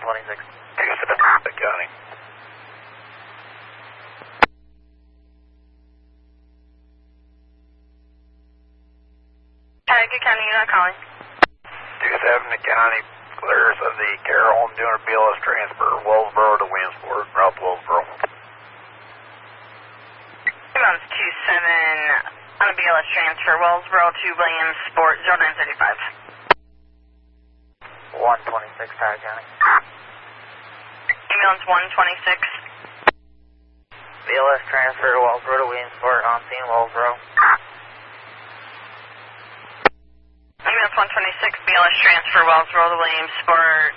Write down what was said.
126. County. Connecticut County, you're not calling. 270 County, clears of the Carroll home doing a BLS transfer, Wellsboro to Williamsport, route to Wellsboro. Inbound 27 on a BLS transfer, Wellsboro to Williamsport, 0935. 126, Tyler County. Ambulance 126. BLS transfer, Wellsboro to Williamsport, on scene, Wellsboro. Ambulance 126, BLS transfer, Wellsboro to Williamsport,